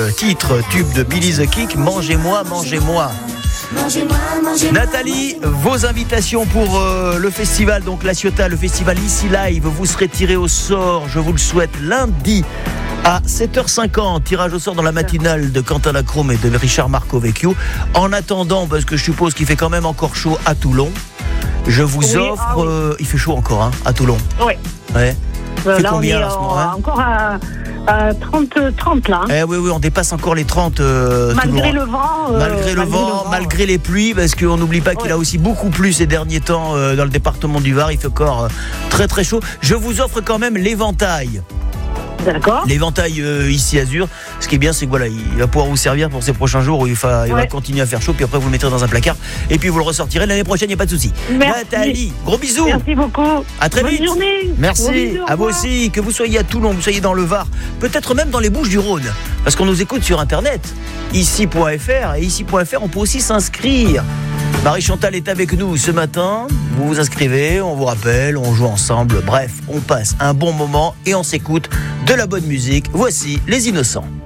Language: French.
titre tube de Billy the Kick, Mangez-moi, mangez-moi. Nathalie, vos invitations pour le festival, donc La Ciotat, le festival Ici Live, vous serez tiré au sort, je vous le souhaite, lundi à 7h50, tirage au sort dans la matinale de Quentin Lacrome et de Richard Marcovecchio. En attendant, parce que je suppose qu'il fait quand même encore chaud à Toulon, je vous offre... il fait chaud encore, à Toulon. Oui. Ouais. Là, combien, on est encore à 30 là. Oui, on dépasse encore les 30. Malgré le vent. Malgré le vent, malgré les pluies, parce qu'on n'oublie pas qu'il a aussi beaucoup plu ces derniers temps dans le département du Var. Il fait encore très très chaud. Je vous offre quand même l'éventail. D'accord. L'éventail ici Azur. Ce qui est bien, c'est que voilà, il va pouvoir vous servir pour ces prochains jours où il va continuer à faire chaud. Puis après, vous le mettrez dans un placard. Et puis vous le ressortirez l'année prochaine, il n'y a pas de souci. Nathalie, gros bisous. Merci beaucoup. À très vite. Bonne journée. Merci. Bisous, à vous aussi. Que vous soyez à Toulon, que vous soyez dans le Var, peut-être même dans les Bouches-du-Rhône. Parce qu'on nous écoute sur Internet. Ici.fr. Et ici.fr, on peut aussi s'inscrire. Marie-Chantal est avec nous ce matin. Vous vous inscrivez, on vous rappelle, on joue ensemble. Bref, on passe un bon moment et on s'écoute de la bonne musique. Voici Les Innocents.